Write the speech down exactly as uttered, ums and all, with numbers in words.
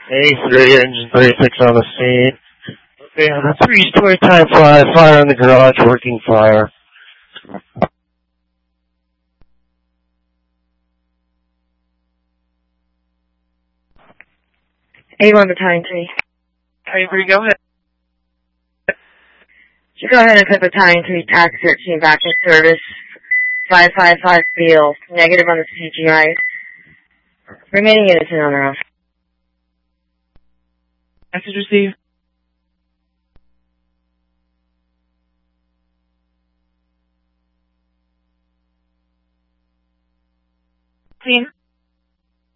A three, engine thirty-six on the scene. Okay, on a three-story time fire, fire in the garage, working fire. A one Battalion three. Avery, go ahead. You go ahead and put Battalion three, Tac thirteen back in service. five five five field, negative on the C G I. Remaining units in on their own. Message received. Team.